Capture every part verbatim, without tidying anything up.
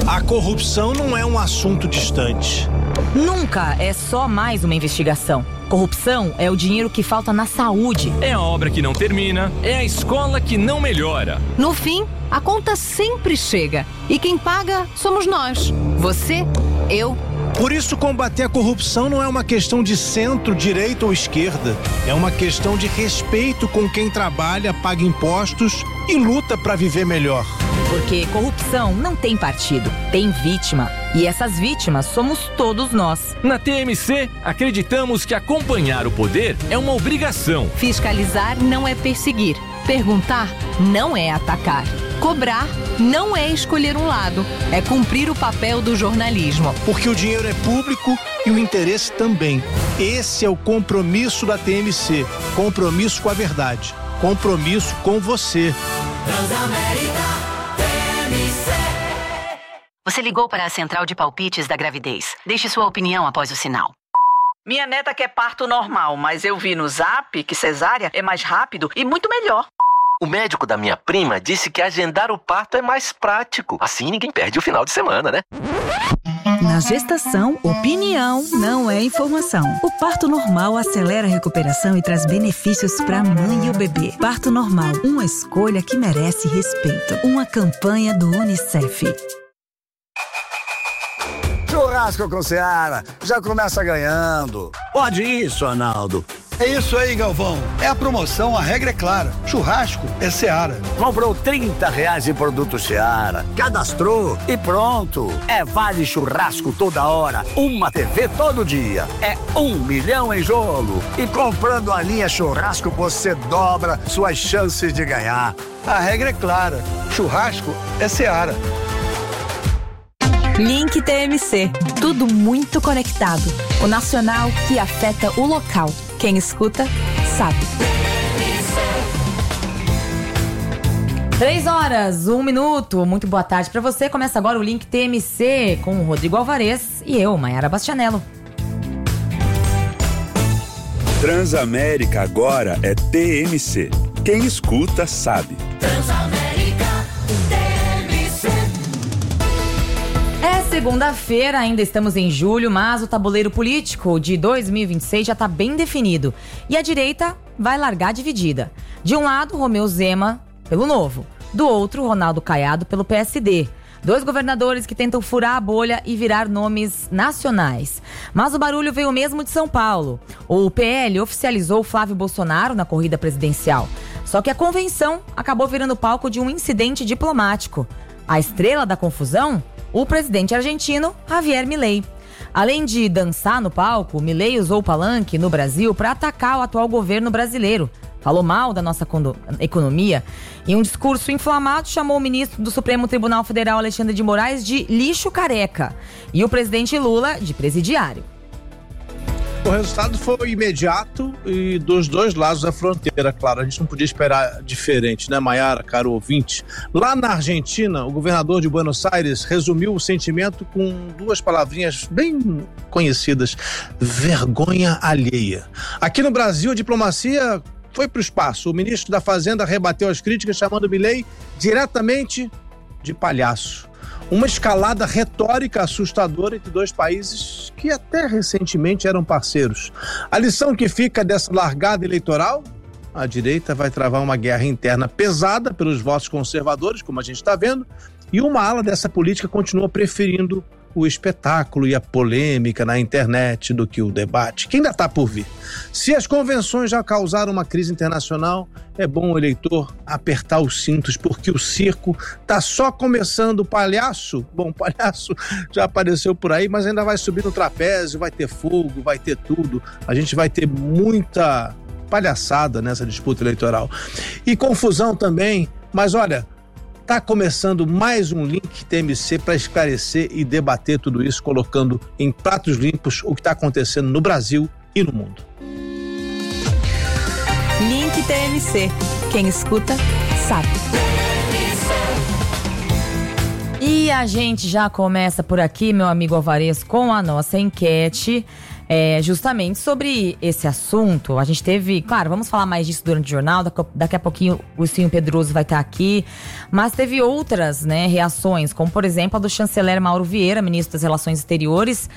A corrupção não é um assunto distante. Nunca é só mais uma investigação. Corrupção é o dinheiro que falta na saúde. É a obra que não termina, é a escola que não melhora. No fim, a conta sempre chega. E quem paga somos nós. Você, eu. Por isso, combater a corrupção não é uma questão de centro, direita ou esquerda. É uma questão de respeito com quem trabalha, paga impostos e luta para viver melhor. Porque corrupção não tem partido, tem vítima. E essas vítimas somos todos nós. Na T M C, acreditamos que acompanhar o poder é uma obrigação. Fiscalizar não é perseguir. Perguntar não é atacar. Cobrar não é escolher um lado. É cumprir o papel do jornalismo. Porque o dinheiro é público e o interesse também. Esse é o compromisso da T M C. Compromisso com a verdade. Compromisso com você. Transamérica T M C. Você ligou para a central de palpites da gravidez. Deixe sua opinião após o sinal. Minha neta quer parto normal, mas eu vi no Zap que cesárea é mais rápido e muito melhor. O médico da minha prima disse que agendar o parto é mais prático. Assim ninguém perde o final de semana, né? Na gestação, opinião não é informação. O parto normal acelera a recuperação e traz benefícios para a mãe e o bebê. Parto normal, uma escolha que merece respeito. Uma campanha do Unicef. Churrasco com Seara, já começa ganhando. Pode isso, Arnaldo. É isso aí, Galvão. É a promoção, a regra é clara. Churrasco é Seara. Comprou trinta reais em produto Seara, cadastrou e pronto. É vale churrasco toda hora, uma T V todo dia. É um milhão em jogo. E comprando a linha churrasco, você dobra suas chances de ganhar. A regra é clara. Churrasco é Seara. Link T M C. Tudo muito conectado. O nacional que afeta o local. Quem escuta, sabe. Três horas, um minuto. Muito boa tarde pra você. Começa agora o Link T M C com o Rodrigo Alvarez e eu, Maiara Bastianello. Transamérica agora é T M C. Quem escuta, sabe. Transamérica T M C. É segunda-feira, ainda estamos em julho, mas o tabuleiro político de dois mil e vinte e seis já está bem definido. E a direita vai largar dividida. De um lado, Romeu Zema, pelo Novo. Do outro, Ronaldo Caiado, pelo P S D. Dois governadores que tentam furar a bolha e virar nomes nacionais. Mas o barulho veio mesmo de São Paulo. O P L oficializou Flávio Bolsonaro na corrida presidencial. Só que a convenção acabou virando palco de um incidente diplomático. A estrela da confusão? O presidente argentino, Javier Milei. Além de dançar no palco, Milei usou o palanque no Brasil para atacar o atual governo brasileiro. Falou mal da nossa economia. Em um discurso inflamado, chamou o ministro do Supremo Tribunal Federal, Alexandre de Moraes, de lixo careca. E o presidente Lula, de presidiário. O resultado foi imediato e dos dois lados da fronteira, claro. A gente não podia esperar diferente, né, Maiara, caro ouvinte? Lá na Argentina, o governador de Buenos Aires resumiu o sentimento com duas palavrinhas bem conhecidas: vergonha alheia. Aqui no Brasil, a diplomacia foi para o espaço. O ministro da Fazenda rebateu as críticas, chamando Milei diretamente de palhaço. Uma escalada retórica assustadora entre dois países que até recentemente eram parceiros. A lição que fica dessa largada eleitoral? A direita vai travar uma guerra interna pesada pelos votos conservadores, como a gente está vendo, e uma ala dessa política continua preferindo o espetáculo e a polêmica na internet do que o debate, que ainda está por vir. Se as convenções já causaram uma crise internacional, é bom o eleitor apertar os cintos, porque o circo está só começando. O palhaço, bom, o palhaço já apareceu por aí, mas ainda vai subir no trapézio, vai ter fogo, vai ter tudo. A gente vai ter muita palhaçada nessa disputa eleitoral. E confusão também, mas olha, está começando mais um Link T M C para esclarecer e debater tudo isso, colocando em pratos limpos o que está acontecendo no Brasil e no mundo. Link T M C. Quem escuta, sabe. E a gente já começa por aqui, meu amigo Alvarez, com a nossa enquete. É, justamente sobre esse assunto, a gente teve, claro, vamos falar mais disso durante o jornal, daqui, daqui a pouquinho o Cinho Pedroso vai estar aqui, mas teve outras, né, reações, como por exemplo a do chanceler Mauro Vieira, ministro das Relações Exteriores,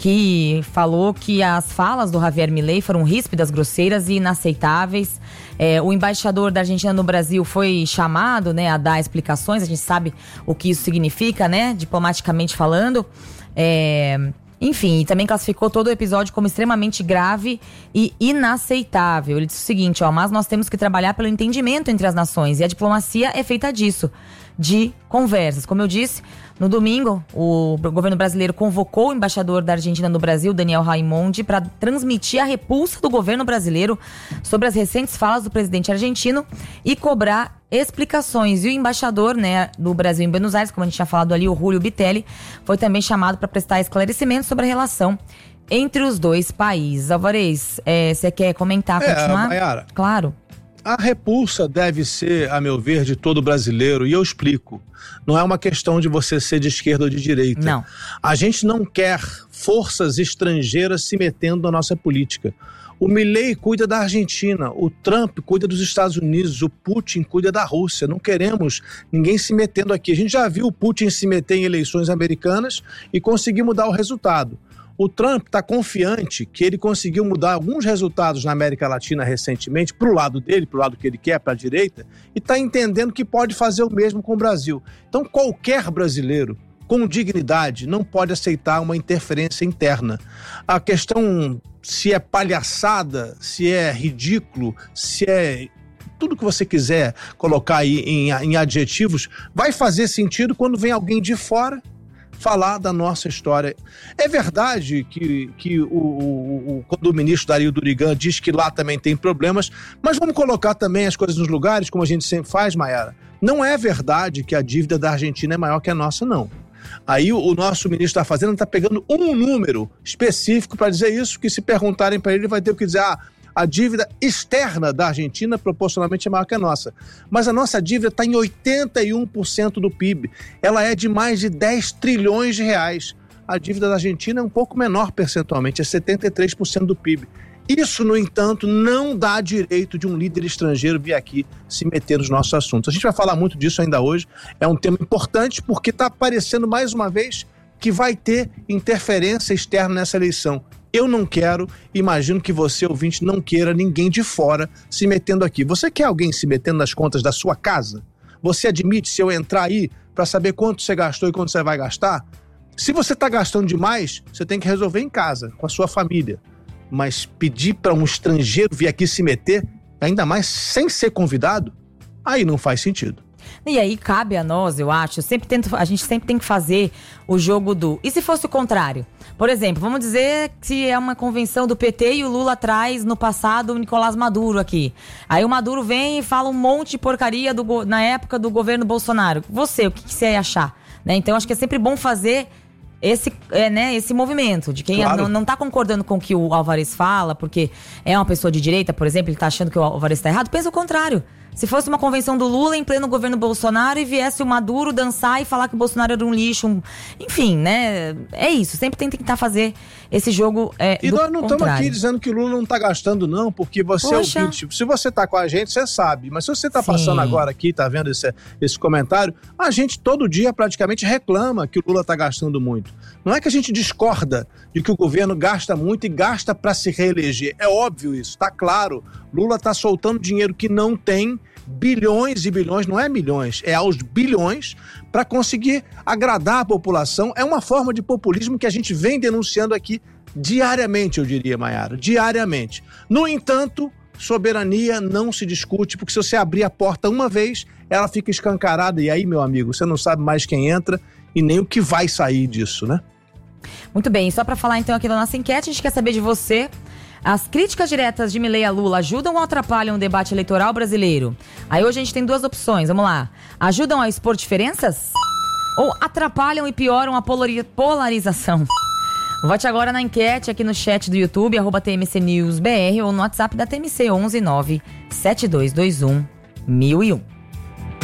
que falou que as falas do Javier Milei foram ríspidas, grosseiras e inaceitáveis. É, o embaixador da Argentina no Brasil foi chamado, né, a dar explicações, a gente sabe o que isso significa, né, diplomaticamente falando. É... Enfim, e também classificou todo o episódio como extremamente grave e inaceitável. Ele disse o seguinte, ó, mas nós temos que trabalhar pelo entendimento entre as nações e a diplomacia é feita disso, de conversas. Como eu disse, no domingo, o governo brasileiro convocou o embaixador da Argentina no Brasil, Daniel Raimondi, para transmitir a repulsa do governo brasileiro sobre as recentes falas do presidente argentino e cobrar explicações. E o embaixador, né, do Brasil em Buenos Aires, como a gente tinha falado ali, o Julio Bitelli, foi também chamado para prestar esclarecimentos sobre a relação entre os dois países. Alvarez, é, você quer comentar, é, continuar? Mayara, claro. A repulsa deve ser, a meu ver, de todo brasileiro, e eu explico. Não é uma questão de você ser de esquerda ou de direita. Não. A gente não quer forças estrangeiras se metendo na nossa política. O Milei cuida da Argentina, o Trump cuida dos Estados Unidos, o Putin cuida da Rússia. Não queremos ninguém se metendo aqui. A gente já viu o Putin se meter em eleições americanas e conseguir mudar o resultado. O Trump está confiante que ele conseguiu mudar alguns resultados na América Latina recentemente para o lado dele, para o lado que ele quer, para a direita, e está entendendo que pode fazer o mesmo com o Brasil. Então qualquer brasileiro com dignidade não pode aceitar uma interferência interna. A questão se é palhaçada, se é ridículo, se é tudo que você quiser colocar aí em, em adjetivos, vai fazer sentido quando vem alguém de fora falar da nossa história. É verdade que, que o, o, o, quando o ministro Dario Durigan diz que lá também tem problemas, mas vamos colocar também as coisas nos lugares, como a gente sempre faz, Mayara. Não é verdade que a dívida da Argentina é maior que a nossa, não. Aí o, o nosso ministro da Fazenda está pegando um número específico para dizer isso, que se perguntarem para ele, ele vai ter que dizer, ah, a dívida externa da Argentina proporcionalmente é maior que a nossa. Mas a nossa dívida está em oitenta e um por cento do P I B. Ela é de mais de dez trilhões de reais. A dívida da Argentina é um pouco menor percentualmente, é setenta e três por cento do P I B. Isso, no entanto, não dá direito de um líder estrangeiro vir aqui se meter nos nossos assuntos. A gente vai falar muito disso ainda hoje. É um tema importante porque está aparecendo mais uma vez que vai ter interferência externa nessa eleição. Eu não quero, imagino que você, ouvinte, não queira ninguém de fora se metendo aqui. Você quer alguém se metendo nas contas da sua casa? Você admite, se eu entrar aí para saber quanto você gastou e quanto você vai gastar? Se você está gastando demais, você tem que resolver em casa, com a sua família. Mas pedir para um estrangeiro vir aqui se meter, ainda mais sem ser convidado, aí não faz sentido. E aí cabe a nós, eu acho, eu sempre tento, a gente sempre tem que fazer o jogo do... E se fosse o contrário? Por exemplo, vamos dizer que é uma convenção do P T e o Lula traz no passado o Nicolás Maduro aqui. Aí o Maduro vem e fala um monte de porcaria do, na época do governo Bolsonaro. Você, o que, que você ia achar? Né? Então acho que é sempre bom fazer esse, é, né, esse movimento de quem claro. não, não tá concordando com o que o Alvarez fala, porque é uma pessoa de direita, por exemplo, ele tá achando que o Alvarez tá errado. Pensa o contrário. Se fosse uma convenção do Lula em pleno governo Bolsonaro e viesse o Maduro dançar e falar que o Bolsonaro era um lixo, um... enfim, né? É isso, sempre tem que tentar fazer esse jogo é, E do nós não estamos contrário. aqui dizendo que o Lula não está gastando não, porque você Poxa. é ouvinte. Se você está com a gente, você sabe. Mas se você está passando agora aqui, está vendo esse, esse comentário, a gente todo dia praticamente reclama que o Lula está gastando muito. Não é que a gente discorda de que o governo gasta muito e gasta para se reeleger. É óbvio isso, está claro. Lula está soltando dinheiro que não tem, bilhões e bilhões, não é milhões, é aos bilhões, para conseguir agradar a população. É uma forma de populismo que a gente vem denunciando aqui diariamente, eu diria, Mayara, diariamente. No entanto, soberania não se discute, porque se você abrir a porta uma vez, ela fica escancarada, e aí, meu amigo, você não sabe mais quem entra e nem o que vai sair disso, né? Muito bem, só para falar então aqui da nossa enquete, a gente quer saber de você. As críticas diretas de Milei a Lula ajudam ou atrapalham o debate eleitoral brasileiro? Aí hoje a gente tem duas opções, vamos lá. Ajudam a expor diferenças? Ou atrapalham e pioram a polarização? Vote agora na enquete aqui no chat do YouTube, arroba T M C News B R, ou no WhatsApp da T M C, onze nove sete dois dois um mil e um.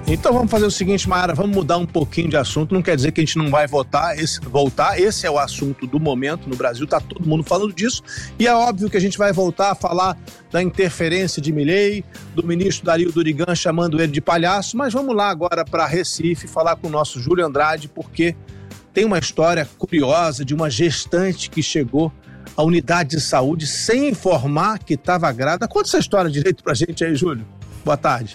Então vamos fazer o seguinte, Mayara, vamos mudar um pouquinho de assunto, não quer dizer que a gente não vai votar, esse, voltar, esse é o assunto do momento no Brasil, tá todo mundo falando disso, e é óbvio que a gente vai voltar a falar da interferência de Milei, do ministro Dario Durigan chamando ele de palhaço, mas vamos lá agora para Recife falar com o nosso Júlio Andrade, porque tem uma história curiosa de uma gestante que chegou à unidade de saúde sem informar que estava grávida. Conta essa história direito pra gente aí, Júlio. Boa tarde.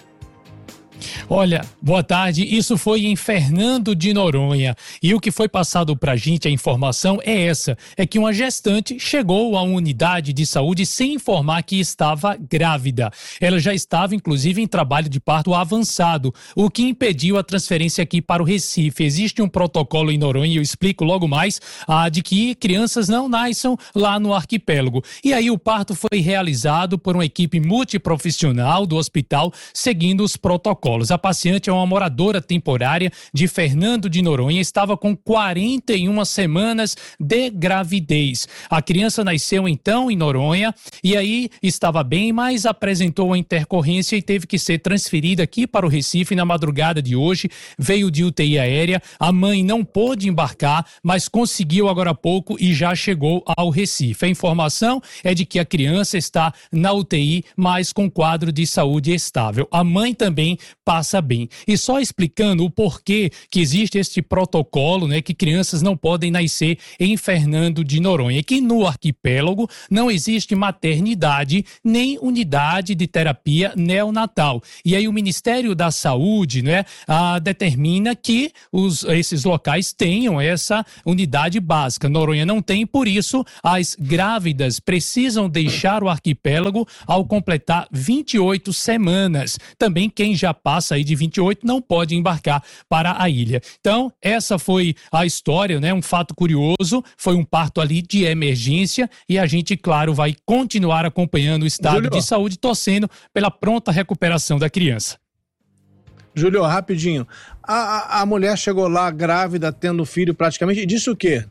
Olha, boa tarde, isso foi em Fernando de Noronha e o que foi passado pra gente, a informação é essa, é que uma gestante chegou à unidade de saúde sem informar que estava grávida. Ela já estava inclusive em trabalho de parto avançado, o que impediu a transferência aqui para o Recife. Existe um protocolo em Noronha, e eu explico logo mais, ah, de que crianças não nasçam lá no arquipélago. E aí o parto foi realizado por uma equipe multiprofissional do hospital, seguindo os protocolos. A paciente é uma moradora temporária de Fernando de Noronha, estava com quarenta e uma semanas de gravidez. A criança nasceu então em Noronha e aí estava bem, mas apresentou uma intercorrência e teve que ser transferida aqui para o Recife na madrugada de hoje. Veio de U T I aérea, a mãe não pôde embarcar, mas conseguiu agora há pouco e já chegou ao Recife. A informação é de que a criança está na U T I, mas com quadro de saúde estável. A mãe também passa bem. E só explicando o porquê que existe este protocolo, né, que crianças não podem nascer em Fernando de Noronha, que no arquipélago não existe maternidade nem unidade de terapia neonatal. E aí o Ministério da Saúde, né, ah, determina que os, esses locais tenham essa unidade básica. Noronha não tem, por isso as grávidas precisam deixar o arquipélago ao completar vinte e oito semanas. Também quem já passa aí de vinte e oito não pode embarcar para a ilha. Então, essa foi a história, né? Um fato curioso, foi um parto ali de emergência e a gente, claro, vai continuar acompanhando o estado Júlio. de saúde, torcendo pela pronta recuperação da criança. Júlio, rapidinho, a, a, a mulher chegou lá grávida, tendo filho praticamente, e disse o quê?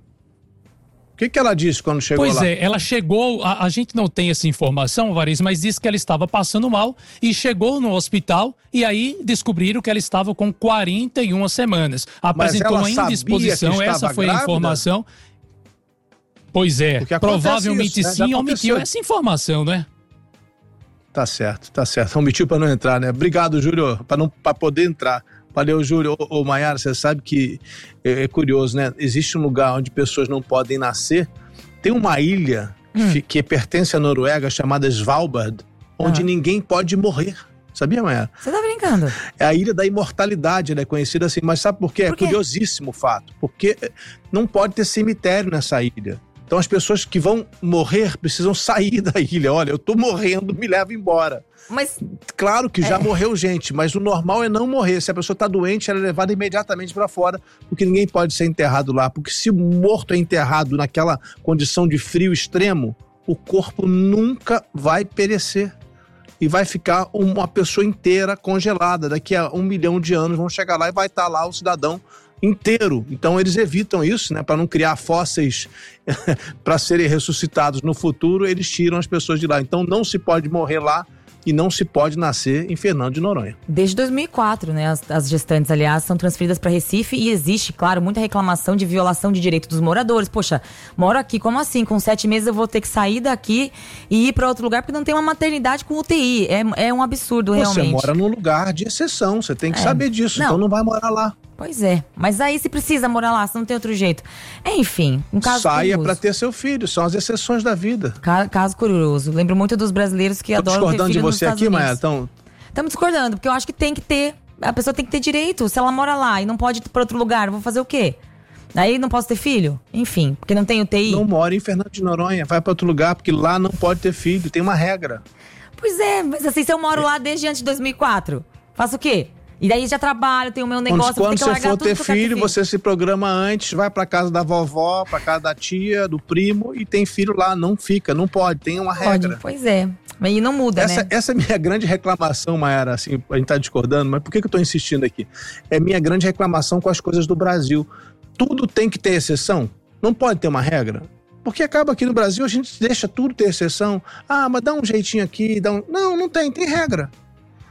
O que, que ela disse quando chegou pois lá? Pois é, ela chegou, a, a gente não tem essa informação, Variz, mas disse que ela estava passando mal e chegou no hospital e aí descobriram que ela estava com quarenta e uma semanas. Apresentou uma indisposição, essa foi grávida? a informação. Pois é, provavelmente isso, né? sim, omitiu essa informação, né? Tá certo, tá certo. Omitiu para não entrar, né? Obrigado, Júlio, para não para poder entrar. Valeu, Júlio. Ô, ô Mayara, você sabe que é, é curioso, né? Existe um lugar onde pessoas não podem nascer. Tem uma ilha hum. que pertence à Noruega chamada Svalbard, onde ah. ninguém pode morrer. Sabia, Mayara? Você tá brincando? É a ilha da imortalidade, ela é conhecida assim. Mas sabe por quê? Por quê? É curiosíssimo o fato. Porque não pode ter cemitério nessa ilha. Então as pessoas que vão morrer precisam sair da ilha. Olha, eu tô morrendo, me leva embora. Mas claro que já é. morreu gente, mas o normal é não morrer. Se a pessoa tá doente, ela é levada imediatamente para fora, porque ninguém pode ser enterrado lá. Porque se o morto é enterrado naquela condição de frio extremo, o corpo nunca vai perecer. E vai ficar uma pessoa inteira congelada. Daqui a um milhão de anos vão chegar lá e vai estar lá o cidadão inteiro. Então eles evitam isso, né, para não criar fósseis para serem ressuscitados no futuro, eles tiram as pessoas de lá. Então não se pode morrer lá e não se pode nascer em Fernando de Noronha. Desde dois mil e quatro, né, as, as gestantes, aliás, são transferidas para Recife e existe, claro, muita reclamação de violação de direito dos moradores. Poxa, moro aqui, como assim? Com sete meses eu vou ter que sair daqui e ir para outro lugar porque não tem uma maternidade com U T I. É, é um absurdo, você realmente. Você mora num lugar de exceção, você tem que é. saber disso, não. Então não vai morar lá. Pois é, mas aí se precisa morar lá, se não tem outro jeito. Enfim, um caso Saia curioso. Pra ter seu filho, são as exceções da vida. Ca- caso curioso. Lembro muito dos brasileiros que Tô adoram ter filho de nos você Estados aqui, Unidos. Maia, então... Estamos discordando, porque eu acho que tem que ter, a pessoa tem que ter direito. Se ela mora lá e não pode ir pra outro lugar, eu vou fazer o quê? Aí não posso ter filho? Enfim, porque não tem U T I. Não mora em Fernando de Noronha, vai pra outro lugar, porque lá não pode ter filho, tem uma regra. Pois é, mas assim, se eu moro é. lá desde antes de dois mil e quatro, faço o quê? E daí já trabalho, tenho o meu negócio, Quando, quando você for ter filho, filho, você se programa antes, vai pra casa da vovó, pra casa da tia, do primo e tem filho lá, não fica, não pode, tem uma pode, regra. Pois é, mas não muda, essa, né? Essa é a minha grande reclamação, Mayara, assim, a gente tá discordando, mas por que, que eu tô insistindo aqui? É minha grande reclamação com as coisas do Brasil. Tudo tem que ter exceção? Não pode ter uma regra? Porque acaba aqui no Brasil, a gente deixa tudo ter exceção. Ah, mas dá um jeitinho aqui, dá um... Não, não tem, tem regra.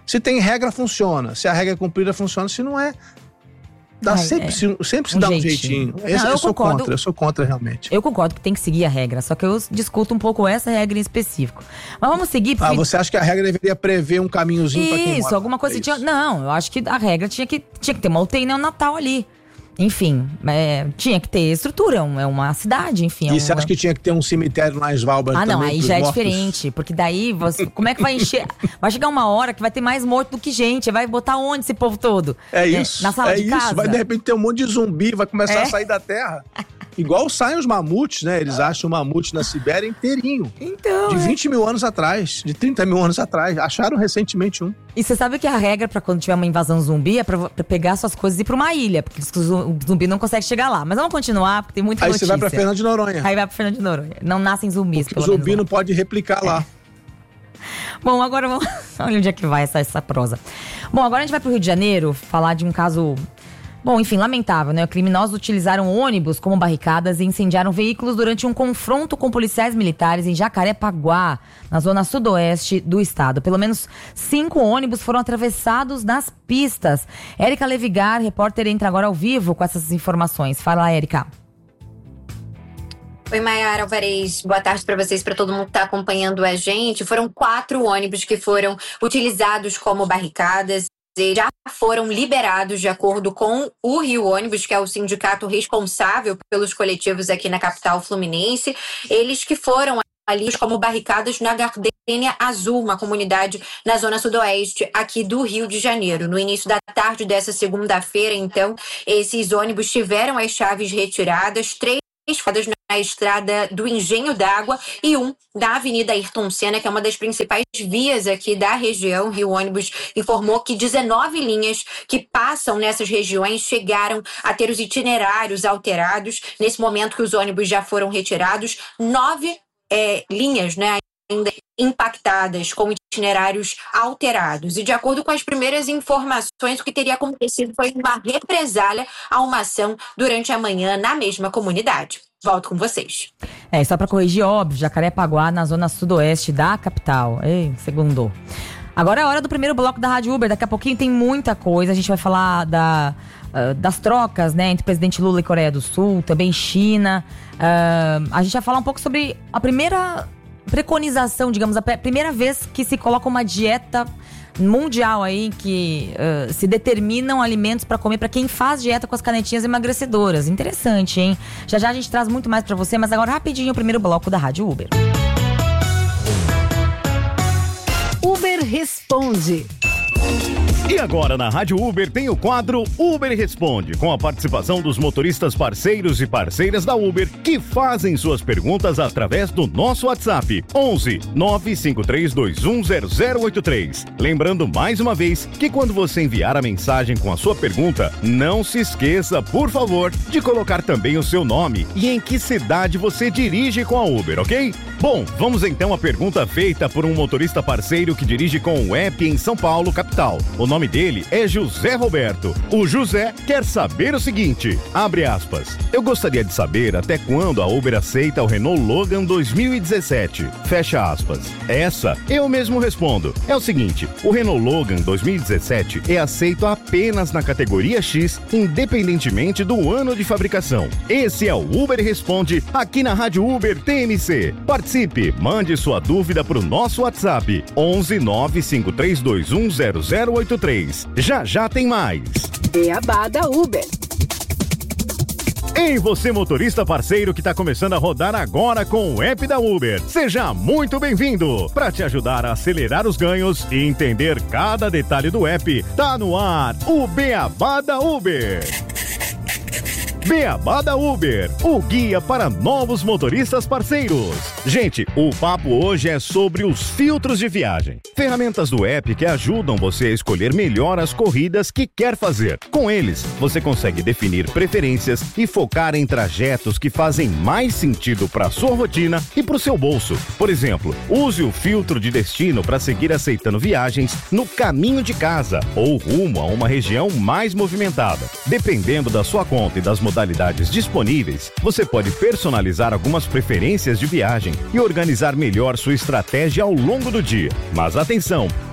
Se tem regra, funciona. Se a regra é cumprida, funciona. Se não é, dá Ai, sempre, é. se, sempre se Um dá um jeitinho. jeitinho. Esse, Não, eu, eu sou concordo. contra, eu sou contra realmente. Eu concordo que tem que seguir a regra, só que eu discuto um pouco essa regra em específico. Mas vamos seguir. Ah, você acha que a regra deveria prever um caminhozinho para quem mora? Isso, alguma coisa é tinha. Não, eu acho que a regra tinha que, tinha que ter uma U T I neonatal ali. Enfim, é, tinha que ter estrutura, é uma cidade, enfim. É E você uma... acha que tinha que ter um cemitério na Svalbard Ah, também? não, aí pros já é mortos? diferente, porque daí você, como é que vai encher? Vai chegar uma hora que vai ter mais morto do que gente, vai botar onde esse povo todo? É isso. Na sala é de isso. casa? Vai de repente ter um monte de zumbi, vai começar É? a sair da terra. Igual saem os mamutes, né? Eles acham o mamute na Sibéria inteirinho. Então, de é. vinte mil anos atrás, de trinta mil anos atrás. Acharam recentemente um. E você sabe que a regra pra quando tiver uma invasão zumbi é pra, pra pegar suas coisas e ir pra uma ilha, porque o zumbi não consegue chegar lá. Mas vamos continuar, porque tem muita Aí notícia. você vai pra Fernando de Noronha. Aí vai pra Fernando de Noronha. Não nascem zumbis, Porque pelo o zumbi menos. não pode replicar lá. Bom, agora vamos... Olha onde é que vai essa, essa prosa. Bom, agora a gente vai pro Rio de Janeiro falar de um caso... Bom, enfim, lamentável, né? Criminosos utilizaram ônibus como barricadas e incendiaram veículos durante um confronto com policiais militares em Jacarepaguá, na zona sudoeste do estado. Pelo menos cinco ônibus foram atravessados nas pistas. Érica Levigar, repórter, entra agora ao vivo com essas informações. Fala, Érica. Oi, Maiara Alvarez. Boa tarde para vocês, para todo mundo que está acompanhando a gente. Foram quatro ônibus que foram utilizados como barricadas e já foram liberados de acordo com o Rio Ônibus, que é o sindicato responsável pelos coletivos aqui na capital fluminense. Eles que foram ali como barricadas na Gardênia Azul, uma comunidade na zona sudoeste aqui do Rio de Janeiro. No início da tarde dessa segunda-feira, então, esses ônibus tiveram as chaves retiradas, três fadas na estrada do Engenho d'Água e um da Avenida Ayrton Senna, que é uma das principais vias aqui da região. Rio Ônibus informou que dezenove linhas que passam nessas regiões chegaram a ter os itinerários alterados. Nesse momento que os ônibus já foram retirados, nove é, linhas, né, ainda impactadas, com itinerários alterados. E de acordo com as primeiras informações, o que teria acontecido foi uma represália a uma ação durante a manhã na mesma comunidade. Volto com vocês. É, só para corrigir, óbvio, Jacarepaguá, na zona sudoeste da capital. Ei, segundou. Agora é a hora do primeiro bloco da Rádio Uber. Daqui a pouquinho tem muita coisa. A gente vai falar da, uh, das trocas, né, entre presidente Lula e Coreia do Sul, também China. Uh, a gente vai falar um pouco sobre a primeira preconização, digamos, a primeira vez que se coloca uma dieta mundial aí, que uh, se determinam alimentos para comer para quem faz dieta com as canetinhas emagrecedoras. Interessante, hein? Já já a gente traz muito mais para você, mas agora rapidinho o primeiro bloco da Rádio Uber. Uber Responde. E agora na Rádio Uber tem o quadro Uber Responde, com a participação dos motoristas parceiros e parceiras da Uber que fazem suas perguntas através do nosso WhatsApp onze nove cinco três dois um zero zero oito três. Lembrando mais uma vez que quando você enviar a mensagem com a sua pergunta, não se esqueça, por favor, de colocar também o seu nome e em que cidade você dirige com a Uber, ok? Bom, vamos então à pergunta feita por um motorista parceiro que dirige com o app em São Paulo, capital. O nome dele é José Roberto. O José quer saber o seguinte, abre aspas, eu gostaria de saber até quando a Uber aceita o Renault Logan dois mil e dezessete, fecha aspas. Essa eu mesmo respondo. É o seguinte, o Renault Logan dois mil e dezessete é aceito apenas na categoria X, independentemente do ano de fabricação. Esse é o Uber Responde, aqui na Rádio Uber T M C. Participe, mande sua dúvida para o nosso WhatsApp, onze nove cinco três dois um zero zero oito três. Já já tem mais. Beabá da Uber. Ei, você motorista parceiro que está começando a rodar agora com o app da Uber. Seja muito bem-vindo. Para te ajudar a acelerar os ganhos e entender cada detalhe do app, tá no ar o Beabá da Uber. Beabá da Uber, o guia para novos motoristas parceiros. Gente, o papo hoje é sobre os filtros de viagem. Ferramentas do app que ajudam você a escolher melhor as corridas que quer fazer. Com eles, você consegue definir preferências e focar em trajetos que fazem mais sentido para a sua rotina e para o seu bolso. Por exemplo, use o filtro de destino para seguir aceitando viagens no caminho de casa ou rumo a uma região mais movimentada. Dependendo da sua conta e das modalidades disponíveis, você pode personalizar algumas preferências de viagem e organizar melhor sua estratégia ao longo do dia. Mas atenção,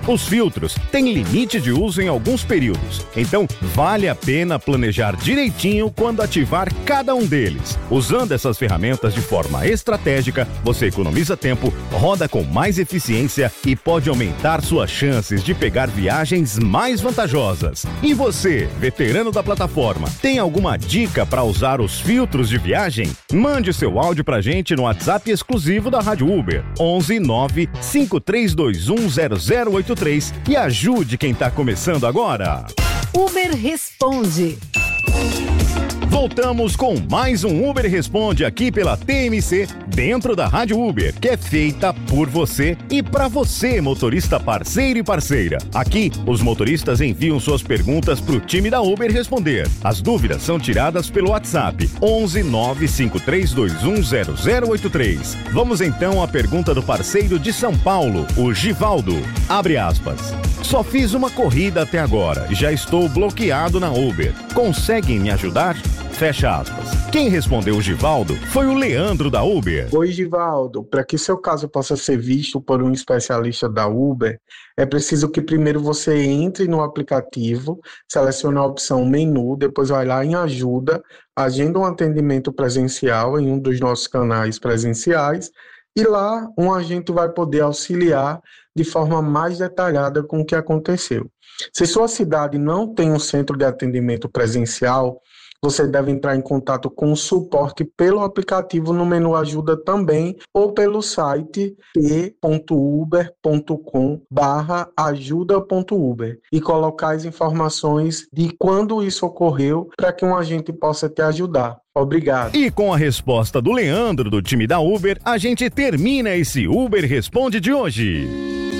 Os filtros têm limite de uso em alguns períodos, então vale a pena planejar direitinho quando ativar cada um deles. Usando essas ferramentas de forma estratégica, você economiza tempo, roda com mais eficiência e pode aumentar suas chances de pegar viagens mais vantajosas. E você, veterano da plataforma, tem alguma dica para usar os filtros de viagem? Mande seu áudio pra gente no WhatsApp exclusivo da Rádio Uber, onze nove cinco três dois um zero zero oito três, e ajude quem tá começando agora. Uber Responde. Voltamos com mais um Uber Responde aqui pela T M C, dentro da Rádio Uber, que é feita por você e para você, motorista parceiro e parceira. Aqui, os motoristas enviam suas perguntas para o time da Uber responder. As dúvidas são tiradas pelo WhatsApp, onze nove cinco três dois um zero zero oito três. Vamos então à pergunta do parceiro de São Paulo, o Givaldo. Abre aspas. Só fiz uma corrida até agora e já estou bloqueado na Uber. Conseguem me ajudar? Fecha aspas. Quem respondeu o Givaldo foi o Leandro da Uber. Oi, Givaldo. Para que seu caso possa ser visto por um especialista da Uber, é preciso que primeiro você entre no aplicativo, selecione a opção menu, depois vai lá em ajuda, agenda um atendimento presencial em um dos nossos canais presenciais e lá um agente vai poder auxiliar de forma mais detalhada com o que aconteceu. Se sua cidade não tem um centro de atendimento presencial, você deve entrar em contato com o suporte pelo aplicativo no menu ajuda também ou pelo site t ponto uber ponto com barra ajuda ponto uber e colocar as informações de quando isso ocorreu para que um agente possa te ajudar. Obrigado. E com a resposta do Leandro do time da Uber, a gente termina esse Uber Responde de hoje.